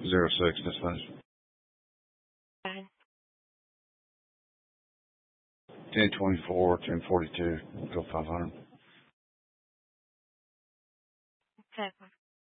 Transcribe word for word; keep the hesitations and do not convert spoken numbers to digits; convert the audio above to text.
Zero six, just finished. Fine. ten twenty-four, ten forty-two, go five hundred. Seven.